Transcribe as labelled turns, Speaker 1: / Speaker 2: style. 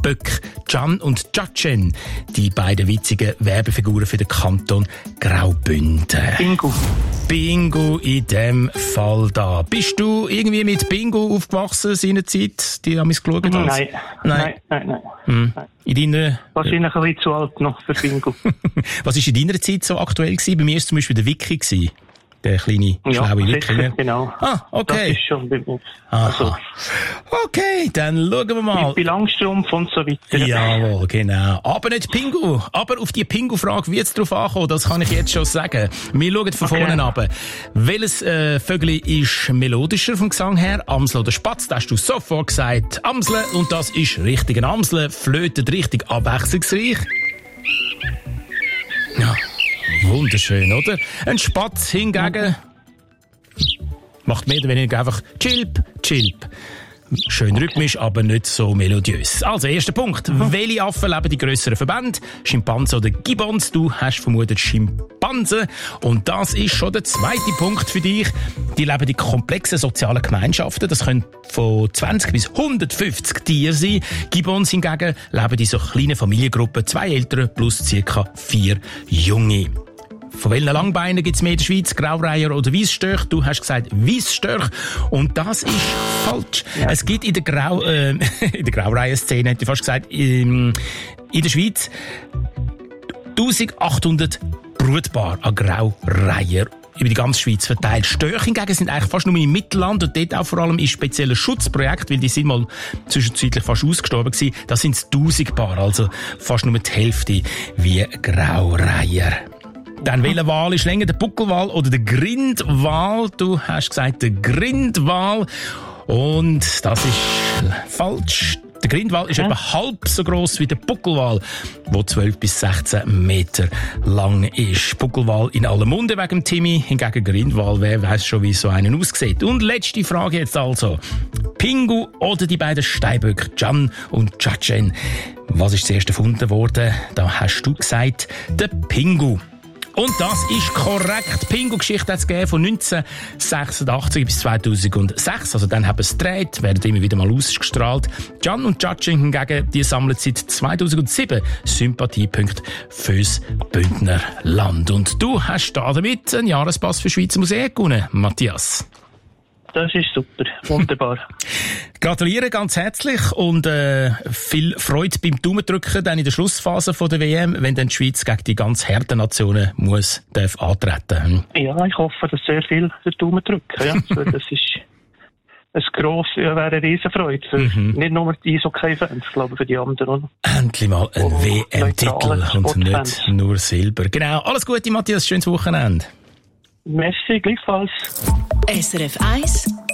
Speaker 1: Böck, Can und Tschatschen, die beiden witzigen Werbefiguren für den Kanton Graubünden. Bingo in dem Fall da. Bist du irgendwie mit Bingo aufgewachsen seinerzeit, die haben es geschaut?
Speaker 2: Nein.
Speaker 1: In deiner...
Speaker 2: Wahrscheinlich ein bisschen zu alt noch für Bingo.
Speaker 1: Was war in deiner Zeit so aktuell gewesen? Bei mir war es zum Beispiel der Wiki gewesen. Der kleine, schlaue Wikinger.
Speaker 2: Genau.
Speaker 1: Okay.
Speaker 2: Das ist schon bei mir.
Speaker 1: Also. Okay, dann schauen wir mal.
Speaker 2: Mit Langstrumpf und so weiter.
Speaker 1: Jawohl, genau. Aber nicht Pingu. Aber auf die Pingu-Frage wird es drauf ankommen, das kann ich jetzt schon sagen. Wir schauen von vorne ab. Welches Vögel ist melodischer vom Gesang her? Amsel oder Spatz? Da hast du sofort gesagt Amsel. Und das ist richtig. Ein Amsel flötet richtig abwechslungsreich. Ja. Wunderschön, oder? Ein Spatz hingegen macht mehr oder weniger einfach Chilp, Chilp. Schön rhythmisch, aber nicht so melodiös. Also, erster Punkt. Welche Affen leben in grösseren Verbänden? Schimpansen oder Gibbons? Du hast vermutet Schimpansen. Und das ist schon der zweite Punkt für dich. Die leben in komplexen sozialen Gemeinschaften. Das können von 20 bis 150 Tiere sein. Gibbons hingegen leben in so kleinen Familiengruppen. 2 Eltern plus ca. 4 Junge. Von welchen Langbeinen gibt es mehr in der Schweiz? Graureiher oder Weissstörch? Du hast gesagt Weissstörch. Und das ist falsch. Ja. Es gibt in der Graureiher-Szene, hätte ich fast gesagt, in der Schweiz 1800 Brutpaare an Graureiher über die ganze Schweiz verteilt. Störche hingegen sind eigentlich fast nur im Mittelland und dort auch vor allem in speziellen Schutzprojekten, weil die sind mal zwischenzeitlich fast ausgestorben gewesen. Das sind 1000 Paar, also fast nur die Hälfte wie Graureiher. Dann, welcher Wal ist länger, der Buckelwal oder der Grindwal? Du hast gesagt, der Grindwal. Und das ist falsch. Der Grindwal ist etwa halb so gross wie der Buckelwal, der 12 bis 16 Meter lang ist. Buckelwal in aller Munde wegen Timmy, hingegen Grindwal, wer weiss schon, wie so einen aussieht. Und letzte Frage jetzt also. Pingu oder die beiden Steinböcke, Can und Tschatschen? Was ist zuerst erfunden worden? Da hast du gesagt, der Pingu. Und das ist korrekt. Die Pingu-Geschichte hat es gegeben von 1986 bis 2006. Also dann haben wir es gedreht, werden immer wieder mal ausgestrahlt. Can und Tschatschen hingegen, die sammeln seit 2007 Sympathiepunkte fürs Bündner Land. Und du hast da damit einen Jahrespass für Schweizer Museen gewonnen, Matthias.
Speaker 2: Das ist super. Wunderbar.
Speaker 1: Gratuliere ganz herzlich und viel Freude beim Daumendrücken dann in der Schlussphase von der WM, wenn dann die Schweiz gegen die ganz harten Nationen darf antreten.
Speaker 2: Ja, ich hoffe, dass sehr viel der Daumen drücken. Ja. Das ist wäre eine Riesenfreude für nicht nur die Eishockey-Fans, glaube ich, für die anderen.
Speaker 1: Endlich mal ein WM-Titel und nicht nur Silber. Genau. Alles Gute, Matthias. Schönes Wochenende.
Speaker 2: Merci, gleichfalls.
Speaker 3: SRF 1